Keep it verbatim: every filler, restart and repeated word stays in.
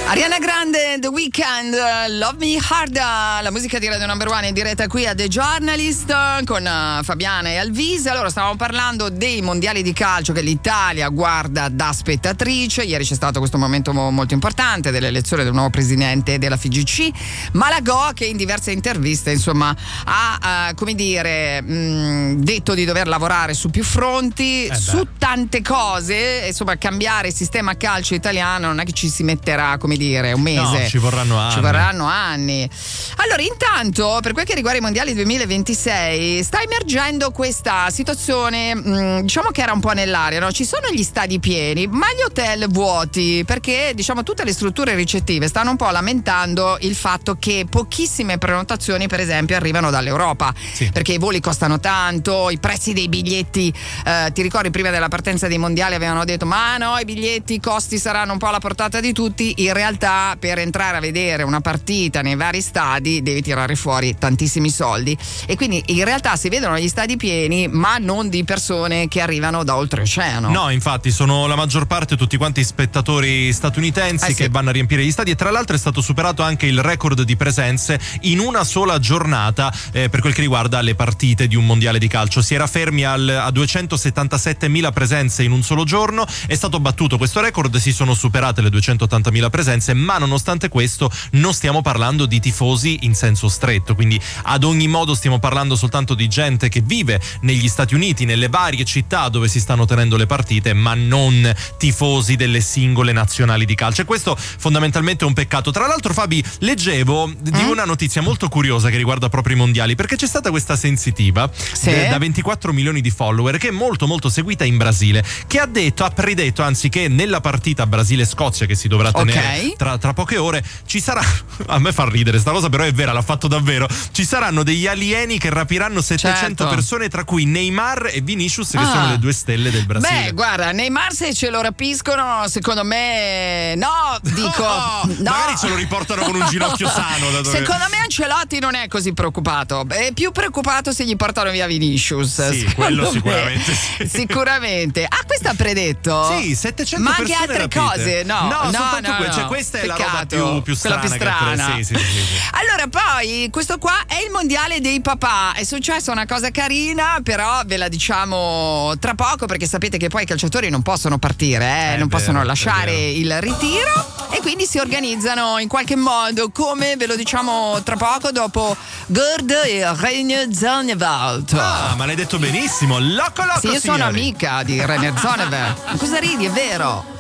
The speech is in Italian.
Ariana Grande, The Weeknd, Love Me Harder, la musica di Radio Number One in diretta qui a The Journalist con Fabiana e Alvise. Allora, stavamo parlando dei mondiali di calcio che l'Italia guarda da spettatrice. Ieri c'è stato questo momento molto importante dell'elezione del nuovo presidente della F I G C, Malagò, che in diverse interviste insomma ha uh, come dire mh, detto di dover lavorare su più fronti, eh su tante cose. Insomma, cambiare il sistema calcio italiano non è che ci si metterà come dire un mese, no, ci vorranno anni. Ci vorranno anni. Allora, intanto, per quel che riguarda i mondiali duemilaventisei, sta emergendo questa situazione, mh, diciamo che era un po' nell'aria, no? Ci sono gli stadi pieni, ma gli hotel vuoti, perché diciamo tutte le strutture ricettive stanno un po' lamentando il fatto che pochissime prenotazioni, per esempio, arrivano dall'Europa, sì. Perché i voli costano tanto, i prezzi dei biglietti, eh, ti ricordi prima della partenza dei mondiali avevano detto ma no, i biglietti, i costi saranno un po' alla portata di tutti. In realtà, per entrare a vedere una partita nei vari stadi devi tirare fuori tantissimi soldi, e quindi in realtà si vedono gli stadi pieni, ma non di persone che arrivano da oltreoceano. No, infatti sono la maggior parte tutti quanti spettatori statunitensi eh sì. che vanno a riempire gli stadi, e tra l'altro è stato superato anche il record di presenze in una sola giornata eh, per quel che riguarda le partite di un mondiale di calcio. Si era fermi al, a duecentosettantasettemila presenze in un solo giorno, è stato battuto questo record, si sono superate le duecentottantamila presenze, ma nonostante questo non stiamo parlando di tifosi in senso stretto, quindi ad ogni modo stiamo parlando soltanto di gente che vive negli Stati Uniti, nelle varie città dove si stanno tenendo le partite, ma non tifosi delle singole nazionali di calcio, e questo fondamentalmente è un peccato. Tra l'altro, Fabi, leggevo di mm? una notizia molto curiosa che riguarda proprio i mondiali, perché c'è stata questa sensitiva sì. de, da ventiquattro milioni di follower, che è molto molto seguita in Brasile, che ha detto, ha predetto anzi che nella partita Brasile-Scozia che si dovrà tenere okay. tra, tra poche ore ci sarà, a me fa ridere sta cosa, però è vera, l'ha fatto davvero, ci saranno degli alieni che rapiranno settecento certo. persone, tra cui Neymar e Vinicius, che ah. sono le due stelle del Brasile. Beh, guarda, Neymar se ce lo rapiscono, secondo me no, dico oh, no. Magari ce lo riportano con un ginocchio sano da dove... Secondo me Ancelotti non è così preoccupato, è più preoccupato se gli portano via Vinicius. Sì, quello sicuramente sì. Sicuramente. Ah, questo ha predetto? Sì, settecento ma persone anche altre rapite. cose? No, no, no, soltanto no, que- no. cioè questa Peccato. è la roba più, più strana, più strana. Che sì, sì, sì, sì. Allora, poi questo qua è il mondiale dei papà. È successa una cosa carina, però ve la diciamo tra poco, perché sapete che poi i calciatori non possono partire, eh? non vero, possono lasciare il ritiro, e quindi si organizzano in qualche modo, come ve lo diciamo tra poco, dopo Gerd e Reine Zonneveld. Ah, ma l'hai detto benissimo. Loco loco, sì, io signori. sono amica di Reine Zonneveld. Cosa ridi, è vero?